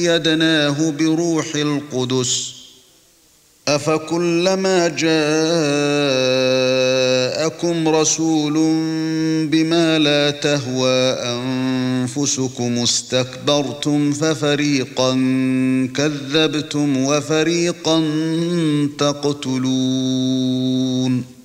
أَيَّدْنَاهُ بِرُوحِ الْقُدُسِ أَفَكُلَّمَا جَاءَكُمْ رَسُولٌ بِمَا لَا تَهْوَى أَنفُسُكُمُ اسْتَكْبَرْتُمْ فَفَرِيقًا كَذَّبْتُمْ وَفَرِيقًا تَقْتُلُونَ